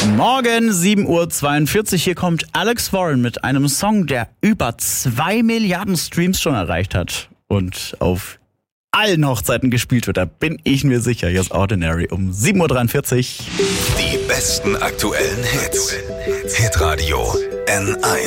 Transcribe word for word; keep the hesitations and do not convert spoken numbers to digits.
Morgen sieben Uhr zweiundvierzig. Hier kommt Alex Warren mit einem Song, der über zwei Milliarden Streams schon erreicht hat und auf allen Hochzeiten gespielt wird. Da bin ich mir sicher. Hier ist Ordinary um sieben Uhr dreiundvierzig. Die besten aktuellen Hits. Hitradio N eins.